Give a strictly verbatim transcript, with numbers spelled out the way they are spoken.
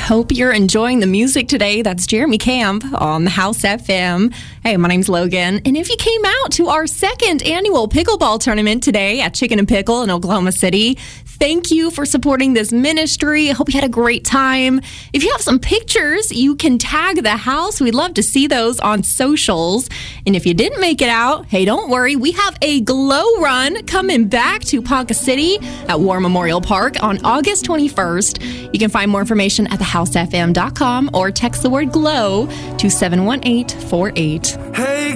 hope you're enjoying the music today. That's Jeremy Camp on the House F M. Hey, my name's Logan. And if you came out to our second annual pickleball tournament today at Chicken and Pickle in Oklahoma City, thank you for supporting this ministry. I hope you had a great time. If you have some pictures, you can tag the house. We'd love to see those on socials. And if you didn't make it out, hey, don't worry. We have a glow run coming back to Ponca City at War Memorial Park on August twenty-first. You can find more information at the house f m dot com or text the word GLOW to seven one eight four eight. Hey.